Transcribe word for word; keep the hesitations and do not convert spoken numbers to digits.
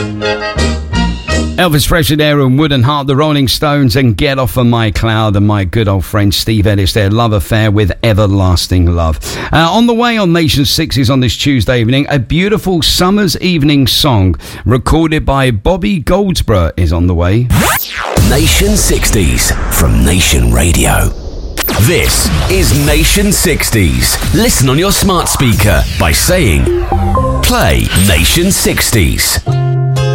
Elvis Presley there and Wooden Heart, the Rolling Stones, and Get Off of My Cloud, and my good old friend Steve Ellis, their love affair with Everlasting Love. Uh, on the way on Nation sixties on this Tuesday evening, a beautiful summer's evening song recorded by Bobby Goldsboro is on the way. Nation sixties from Nation Radio. This is Nation sixties. Listen on your smart speaker by saying, play Nation sixties.